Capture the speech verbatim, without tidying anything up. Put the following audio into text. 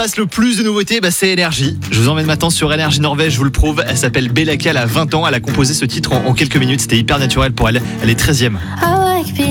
ramasse le plus de nouveautés, bah, c'est Énergie. Je vous emmène maintenant sur Énergie Norvège, je vous le prouve. Elle s'appelle Bella K, elle a vingt ans, elle a composé ce titre en, en quelques minutes. C'était hyper naturel pour elle. Elle est treizième.